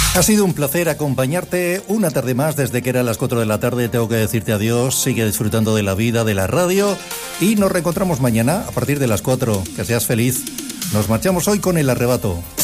Ha sido un placer acompañarte una tarde más desde que eran las 4 de la tarde. Tengo que decirte adiós, sigue disfrutando de la vida, de la radio y nos reencontramos mañana a partir de las 4. Que seas feliz. Nos marchamos hoy con El Arrebato.